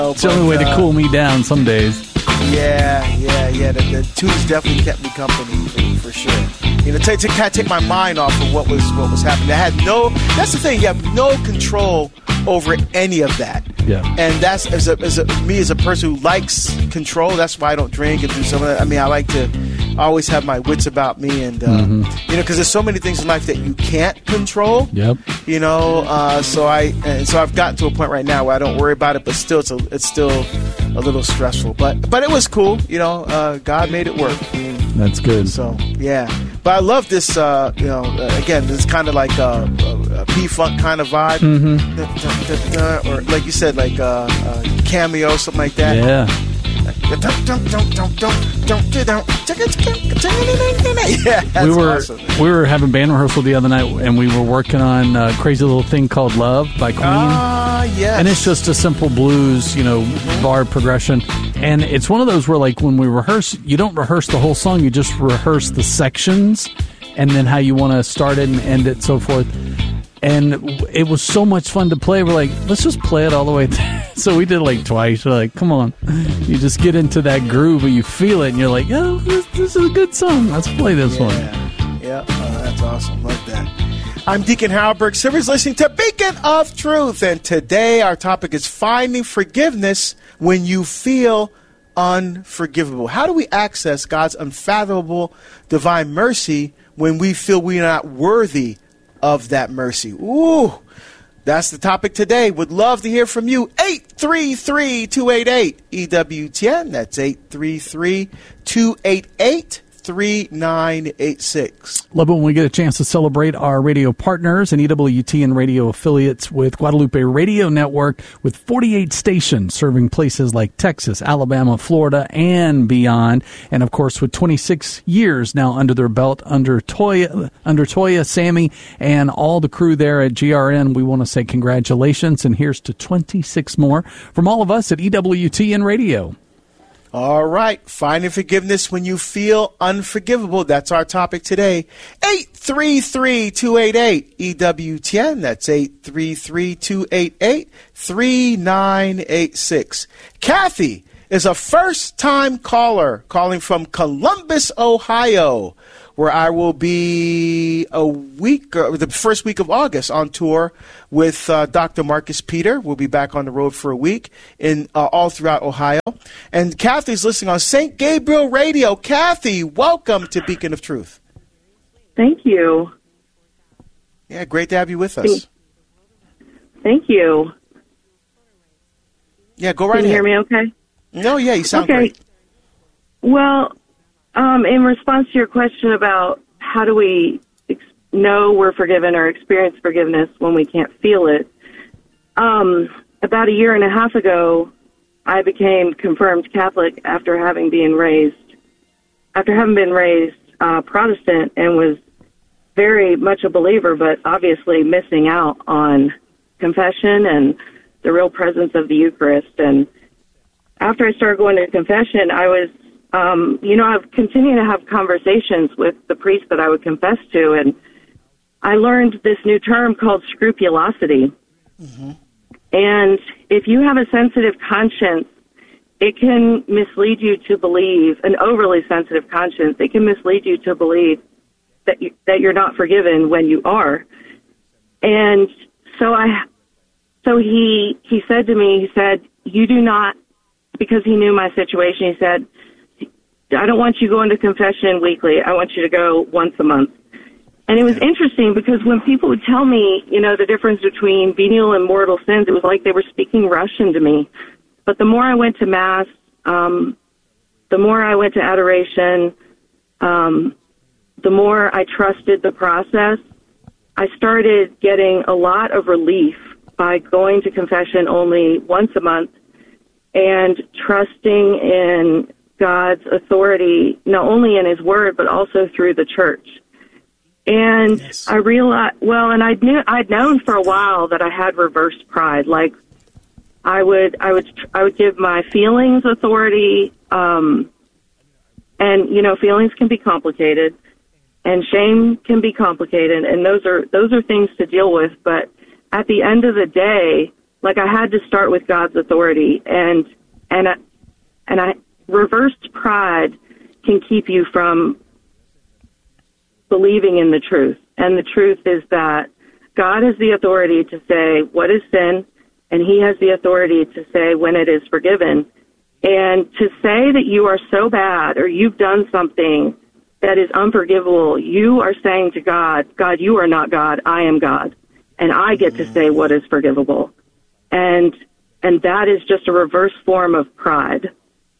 It's the only way to cool me down some days. Yeah. The tunes definitely kept me company for sure. You know, to kind of take my mind off of what was happening. That's the thing. You have no control over any of that. Yeah. And that's me as a person who likes control. That's why I don't drink and do some of that. I mean, I like to always have my wits about me, and because there's so many things in life that you can't control. Yep. You know, so I've gotten to a point right now where I don't worry about it, but still, it's still a little stressful. But it was cool. You know, God made it work. That's good. So yeah, but I love this. Again, this kind of like a P-Funk kind of vibe, or like you said, like Cameo, something like that. Yeah. Yeah, awesome. We were having band rehearsal the other night, and we were working on a crazy little thing called "Love" by Queen. Yes. And it's just a simple blues, bar progression. And it's one of those where, like, when we rehearse, you don't rehearse the whole song; you just rehearse the sections, and then how you want to start it and end it, so forth. And it was so much fun to play. We're like, let's just play it all the way through. So we did it like twice. We're like, come on. You just get into that groove and you feel it. And you're like, oh, this is a good song. Let's play this one. Yeah, that's awesome. Love that. I'm Deacon Harold Burke Sivers, listening to Beacon of Truth. And today our topic is finding forgiveness when you feel unforgivable. How do we access God's unfathomable divine mercy when we feel we're not worthy of that mercy? Ooh, that's the topic today. Would love to hear from you. 833-288-EWTN. That's 833-288-3986. Love it when we get a chance to celebrate our radio partners and EWTN radio affiliates with Guadalupe Radio Network, with 48 stations serving places like Texas, Alabama, Florida, and beyond. And, of course, with 26 years now under their belt, under Toya, Sammy, and all the crew there at GRN, we want to say congratulations. And here's to 26 more from all of us at EWTN Radio. All right. Finding forgiveness when you feel unforgivable. That's our topic today. 833-288-EWTN. That's 833-288-3986. Kathy is a first-time caller calling from Columbus, Ohio, where I will be the first week of August on tour with Dr. Marcus Peter. We'll be back on the road for a week in all throughout Ohio. And Kathy's listening on St. Gabriel Radio. Kathy, welcome to Beacon of Truth. Thank you. Yeah, great to have you with us. Thank you. Yeah, go right ahead. Can you hear me okay? No, yeah, you sound great. Well, in response to your question about how do we know we're forgiven or experience forgiveness when we can't feel it, about a year and a half ago, I became confirmed Catholic after having been raised Protestant, and was very much a believer, but obviously missing out on confession and the real presence of the Eucharist. And after I started going to confession, I was I've continued to have conversations with the priest that I would confess to, and I learned this new term called scrupulosity. Mm-hmm. And if you have a sensitive conscience, it can mislead you to believe, an overly sensitive conscience, it can mislead you to believe that you're not forgiven when you are. And so he said to me, you do not, because he knew my situation, he said, I don't want you going to confession weekly. I want you to go once a month. And it was interesting because when people would tell me, the difference between venial and mortal sins, it was like they were speaking Russian to me. But the more I went to Mass, the more I went to adoration, the more I trusted the process, I started getting a lot of relief by going to confession only once a month and trusting in God's authority, not only in His Word, but also through the church. And yes. I realized, and I'd known for a while that I had reversed pride. Like I would give my feelings authority, and feelings can be complicated, and shame can be complicated, and those are things to deal with. But at the end of the day, like I had to start with God's authority, and reversed pride can keep you from believing in the truth. And the truth is that God has the authority to say what is sin, and he has the authority to say when it is forgiven. And to say that you are so bad or you've done something that is unforgivable, you are saying to God, God, you are not God, I am God, and I get to say what is forgivable. And that is just a reverse form of pride.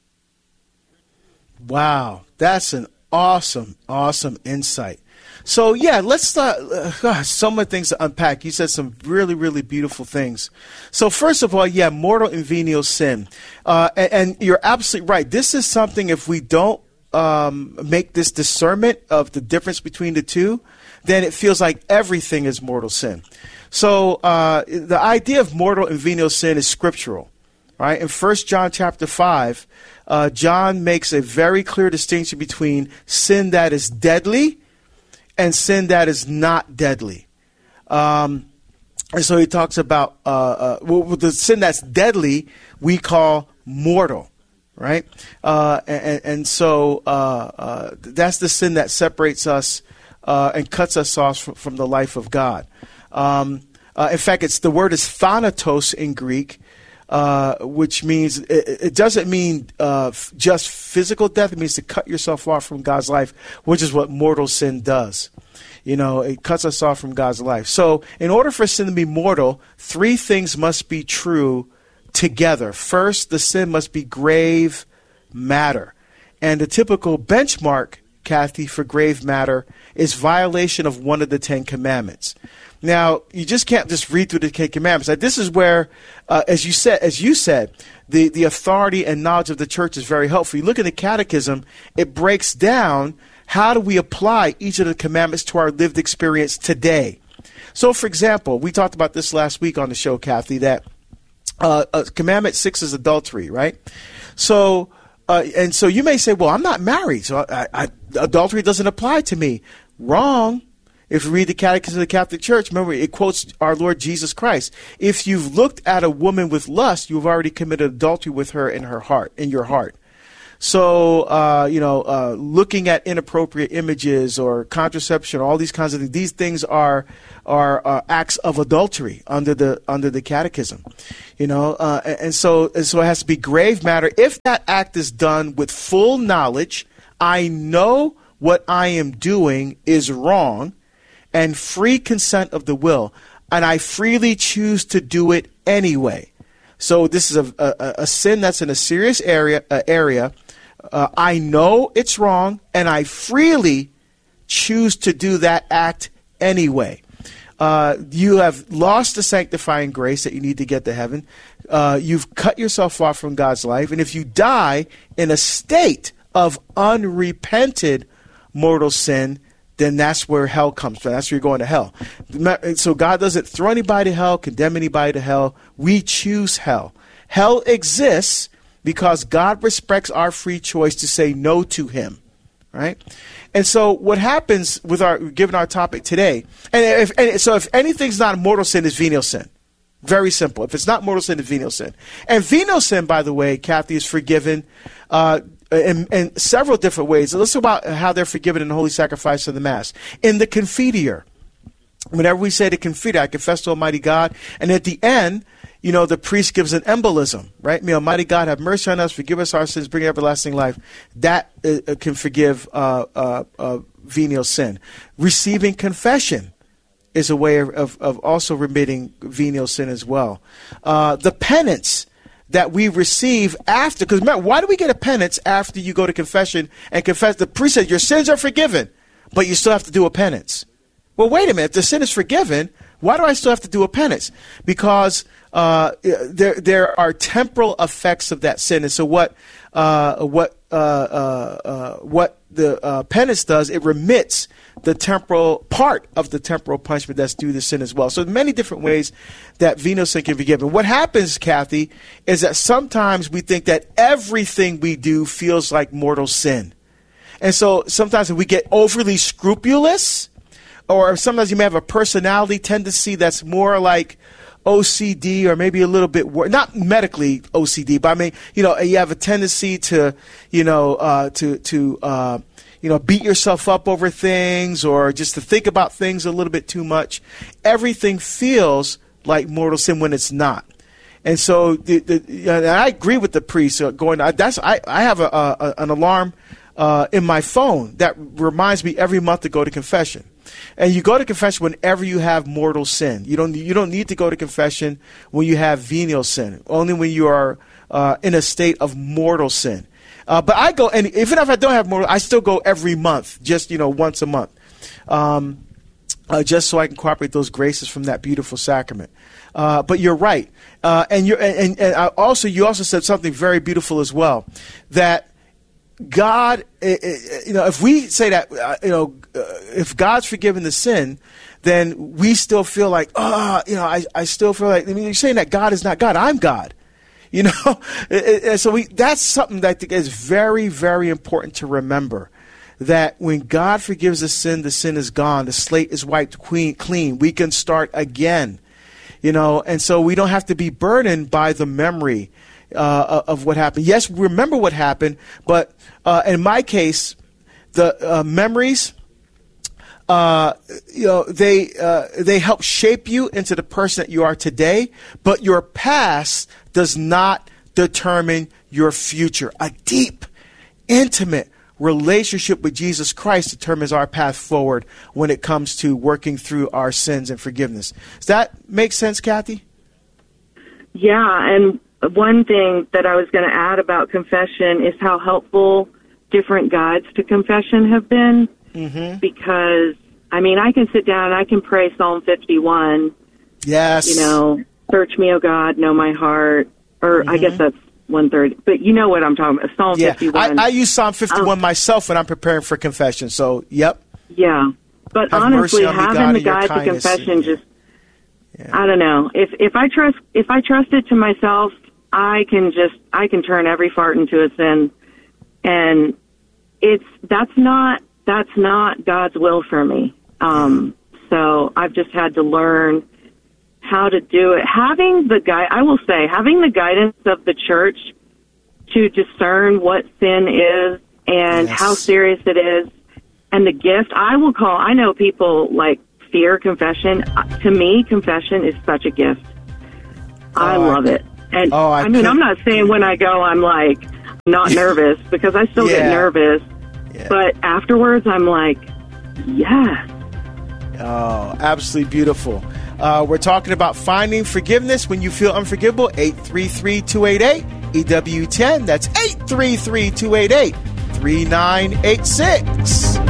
Wow, that's an awesome insight. So, yeah, let's start. So many things to unpack. You said some really, really beautiful things. So, first of all, yeah, mortal and venial sin. And you're absolutely right. This is something, if we don't make this discernment of the difference between the two, then it feels like everything is mortal sin. So, the idea of mortal and venial sin is scriptural. Right? In 1 John chapter 5, John makes a very clear distinction between sin that is deadly and sin that is not deadly. And so he talks about the sin that's deadly we call mortal, right? And so that's the sin that separates us and cuts us off from the life of God. In fact, the word is thanatos in Greek, which means it doesn't mean just physical death. It means to cut yourself off from God's life, which is what mortal sin does. You know, it cuts us off from God's life. So in order for sin to be mortal, three things must be true together. First, the sin must be grave matter. And the typical benchmark, Kathy, for grave matter is violation of one of the 10 commandments. Now, you just can't just read through the 10 commandments. This is where, as you said, the authority and knowledge of the church is very helpful. You look at the catechism, it breaks down how do we apply each of the commandments to our lived experience today. So, for example, we talked about this last week on the show, Kathy, that commandment 6 is adultery, right? So, and so you may say, well, I'm not married, so adultery doesn't apply to me. Wrong. If you read the Catechism of the Catholic Church, remember, it quotes our Lord Jesus Christ. If you've looked at a woman with lust, you've already committed adultery with her in your heart. So, looking at inappropriate images or contraception, all these kinds of things, these things are acts of adultery under the Catechism. And so it has to be grave matter. If that act is done with full knowledge, I know what I am doing is wrong, and free consent of the will, and I freely choose to do it anyway. So this is a sin that's in a serious area. I know it's wrong, and I freely choose to do that act anyway. You have lost the sanctifying grace that you need to get to heaven. You've cut yourself off from God's life, and if you die in a state of unrepented mortal sin, then that's where hell comes from. That's where you're going to hell. So God doesn't throw anybody to hell, condemn anybody to hell. We choose hell. Hell exists because God respects our free choice to say no to him, right? And so what happens with given our topic today, so if anything's not a mortal sin, it's venial sin. Very simple. If it's not mortal sin, it's venial sin. And venial sin, by the way, Kathy, is forgiven in several different ways. Let's talk about how they're forgiven in the holy sacrifice of the Mass. In the Confiteor, whenever we say the Confiteor, I confess to Almighty God, and at the end, the priest gives an embolism, right? May Almighty God have mercy on us, forgive us our sins, bring everlasting life. That can forgive venial sin. Receiving confession is a way of also remitting venial sin as well. The penance that we receive after, because remember, why do we get a penance after you go to confession and confess? The priest said your sins are forgiven, but you still have to do a penance. Well, wait a minute. If the sin is forgiven, why do I still have to do a penance? Because there are temporal effects of that sin, and so what the penance does, it remits the temporal part of the temporal punishment that's due to sin as well. So many different ways that venial sin can be given. What happens, Kathy, is that sometimes we think that everything we do feels like mortal sin. And so sometimes if we get overly scrupulous, or sometimes you may have a personality tendency that's more like OCD or maybe a little bit not medically OCD, but I mean, you have a tendency to, beat yourself up over things or just to think about things a little bit too much. Everything feels like mortal sin when it's not. And so I agree with the priest I have an alarm in my phone that reminds me every month to go to confession. And you go to confession whenever you have mortal sin. You don't need to go to confession when you have venial sin. Only when you are in a state of mortal sin. But I go, and even if I don't have mortal, I still go every month, just once a month, just so I can incorporate those graces from that beautiful sacrament. But you're right, and also said something very beautiful as well, that God, if we say that, if God's forgiven the sin, then we still feel like, I still feel like, you're saying that God is not God. I'm God, and so that's something that I think is very, very important to remember, that when God forgives the sin is gone. The slate is wiped clean. We can start again, and so we don't have to be burdened by the memory of what happened. Yes, remember what happened, but in my case, the memories, they help shape you into the person that you are today. But your past does not determine your future. A deep, intimate relationship with Jesus Christ determines our path forward when it comes to working through our sins and forgiveness. Does that make sense, Kathy? Yeah, and one thing that I was going to add about confession is how helpful different guides to confession have been. Mm-hmm. Because, I can sit down and I can pray Psalm 51. Yes. Search me, O God, know my heart. Or I guess that's 130. But you know what I'm talking about, Psalm 51. I use Psalm 51 myself when I'm preparing for confession. So, yep. Yeah. But Have honestly, on me, having God, the guide to confession I don't know. If I trust it to myself, I can turn every fart into a sin, and that's not God's will for me. So I've just had to learn how to do it. Having the guidance of the church to discern what sin is and how serious it is, and the gift I know people fear confession. To me, confession is such a gift. I love it. And I'm not saying when I go, I'm not nervous, because I still get nervous. Yeah. But afterwards, I'm yes. Oh, absolutely beautiful. We're talking about finding forgiveness when you feel unforgivable. 833-288-EWTN. That's 833-288-3986.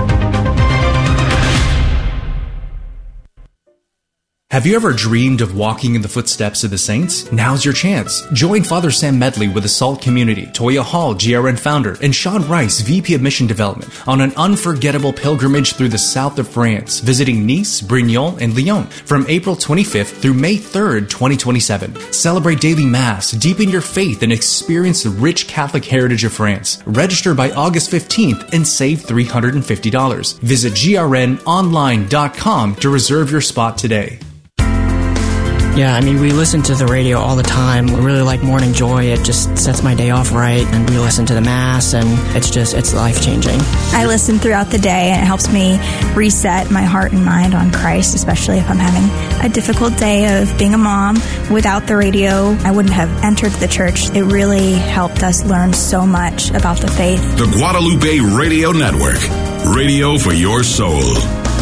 Have you ever dreamed of walking in the footsteps of the saints? Now's your chance. Join Father Sam Medley with the SALT community, Toya Hall, GRN founder, and Sean Rice, VP of Mission Development, on an unforgettable pilgrimage through the south of France, visiting Nice, Brignoles, and Lyon from April 25th through May 3rd, 2027. Celebrate daily Mass, deepen your faith, and experience the rich Catholic heritage of France. Register by August 15th and save $350. Visit grnonline.com to reserve your spot today. Yeah, we listen to the radio all the time. We really like Morning Joy. It just sets my day off right. And we listen to the Mass, and it's life-changing. I listen throughout the day, and it helps me reset my heart and mind on Christ, especially if I'm having a difficult day of being a mom. Without the radio, I wouldn't have entered the church. It really helped us learn so much about the faith. The Guadalupe Radio Network. Radio for your soul.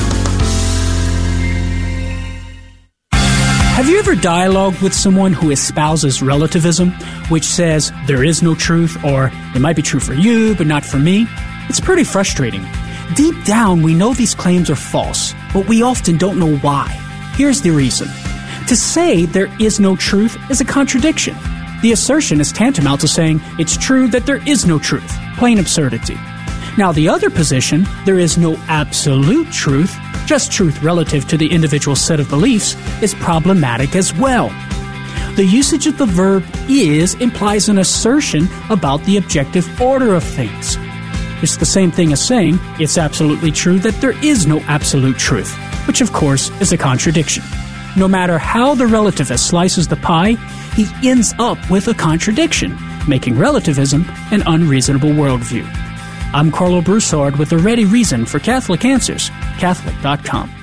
Have you ever dialogued with someone who espouses relativism, which says there is no truth, or it might be true for you, but not for me? It's pretty frustrating. Deep down, we know these claims are false, but we often don't know why. Here's the reason. To say there is no truth is a contradiction. The assertion is tantamount to saying it's true that there is no truth. Plain absurdity. Now, the other position, there is no absolute truth, just truth relative to the individual set of beliefs, is problematic as well. The usage of the verb is implies an assertion about the objective order of things. It's the same thing as saying it's absolutely true that there is no absolute truth, which of course is a contradiction. No matter how the relativist slices the pie, he ends up with a contradiction, making relativism an unreasonable worldview. I'm Carlo Broussard with a ready reason for Catholic Answers, Catholic.com.